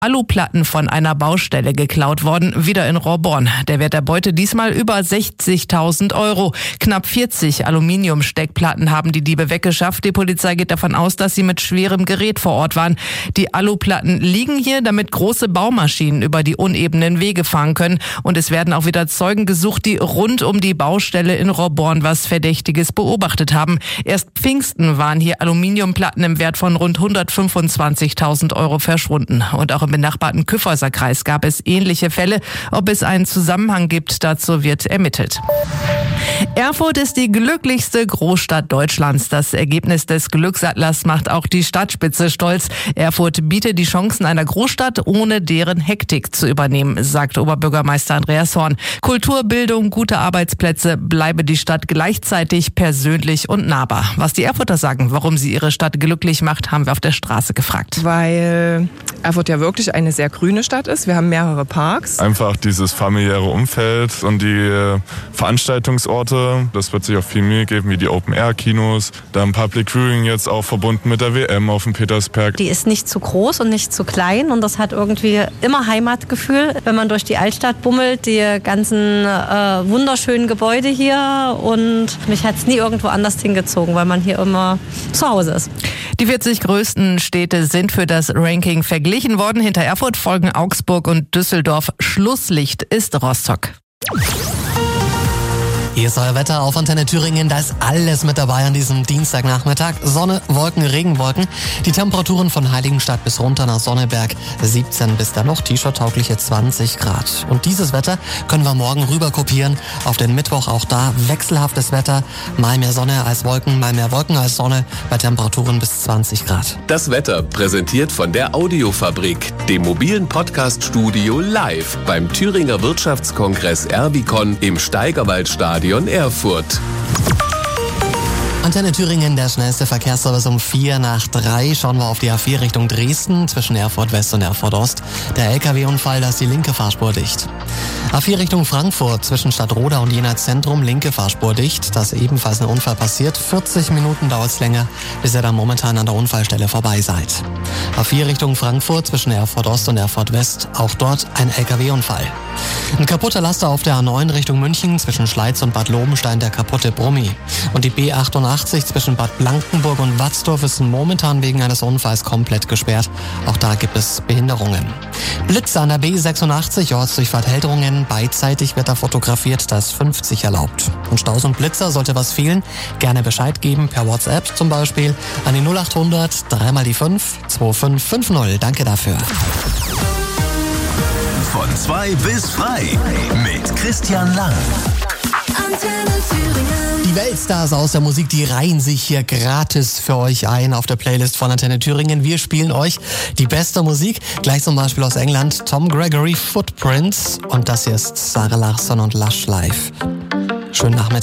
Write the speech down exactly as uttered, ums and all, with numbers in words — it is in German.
Aluplatten von einer Baustelle geklaut worden, wieder in Rohrborn. Der Wert der Beute diesmal über sechzigtausend Euro. Knapp vierzig Aluminiumsteckplatten haben die Diebe weggeschafft. Die Polizei geht davon aus, dass sie mit schwerem Gerät vor Ort waren. Die Aluplatten liegen hier, damit große Baumaschinen über die unebenen Wege fahren können. Und es werden auch wieder Zeugen gesucht, die rund um die Baustelle in Rohrborn was Verdächtiges beobachtet haben. Erst Pfingsten waren hier Aluminiumplatten im Wert von rund hundertfünfundzwanzigtausend Euro verschwunden. Und auch im benachbarten Kyffhäuser Kreis gab es ähnliche Fälle. Ob es einen Zusammenhang gibt, dazu wird ermittelt. Erfurt ist die glücklichste Großstadt Deutschlands. Das Ergebnis des Glücksatlas macht auch die Stadtspitze stolz. Erfurt bietet die Chancen einer Großstadt, ohne deren Hektik zu übernehmen, sagt Oberbürgermeister Andreas Horn. Kultur, Bildung, gute Arbeitsplätze, bleibe die Stadt gleichzeitig persönlich und nahbar. Was die Erfurter sagen, warum sie ihre Stadt glücklich macht, haben wir auf der Straße gefragt. Weil Erfurt ja wirklich eine sehr grüne Stadt ist. Wir haben mehrere Parks. Einfach dieses familiäre Umfeld und die Veranstaltungsorte, das wird sich auch viel Mühe geben, wie die Open-Air-Kinos, dann Public Viewing jetzt auch verbunden mit der W M auf dem Petersberg. Die ist nicht zu groß und nicht zu klein und das hat irgendwie immer Heimatgefühl, wenn man durch die Altstadt bummelt, die ganzen äh, wunderschönen Gebäude hier, und mich hat es nie irgendwo anders hingezogen, weil man hier immer zu Hause ist. Die vierzig größten Städte sind für das Ranking verglichen worden. Hinter Erfurt folgen Augsburg und Düsseldorf. Schlusslicht ist Rostock. Hier ist euer Wetter auf Antenne Thüringen. Da ist alles mit dabei an diesem Dienstagnachmittag. Sonne, Wolken, Regenwolken. Die Temperaturen von Heiligenstadt bis runter nach Sonneberg siebzehn bis dann noch T-Shirt-taugliche zwanzig Grad. Und dieses Wetter können wir morgen rüber kopieren auf den Mittwoch. Auch da wechselhaftes Wetter. Mal mehr Sonne als Wolken, mal mehr Wolken als Sonne bei Temperaturen bis zwanzig Grad. Das Wetter präsentiert von der Audiofabrik, dem mobilen Podcast-Studio live beim Thüringer Wirtschaftskongress Erbicon im Steigerwaldstadion Erfurt. Antenne Thüringen, der schnellste Verkehrsservice um vier nach drei. Schauen wir auf die A vier Richtung Dresden zwischen Erfurt West und Erfurt Ost. Der L K W-Unfall, da ist die linke Fahrspur dicht. A vier Richtung Frankfurt zwischen Stadtroda und Jena Zentrum, linke Fahrspur dicht. Da ist ebenfalls ein Unfall passiert. vierzig Minuten dauert es länger, bis ihr da momentan an der Unfallstelle vorbei seid. A vier Richtung Frankfurt zwischen Erfurt Ost und Erfurt West, auch dort ein L K W-Unfall. Ein kaputter Laster auf der A neun Richtung München zwischen Schleiz und Bad Lobenstein, der kaputte Brummi. Und die B achtundachtzig zwischen Bad Blankenburg und Watzdorf ist momentan wegen eines Unfalls komplett gesperrt. Auch da gibt es Behinderungen. Blitze an der B sechsundachtzig, Ortsdurchfahrt Heldrungen. Beidseitig wird da fotografiert, da ist fünfzig erlaubt. Und Staus und Blitzer, sollte was fehlen, gerne Bescheid geben, per WhatsApp zum Beispiel an die null achthundert, dreimal die fünf, zwei fünf fünf null. Danke dafür. Von zwei bis frei mit Christian Lang. Die Weltstars aus der Musik, die reihen sich hier gratis für euch ein auf der Playlist von Antenne Thüringen. Wir spielen euch die beste Musik. Gleich zum Beispiel aus England Tom Gregory, Footprints. Und das hier ist Sarah Larsson und Lush Live. Schönen Nachmittag.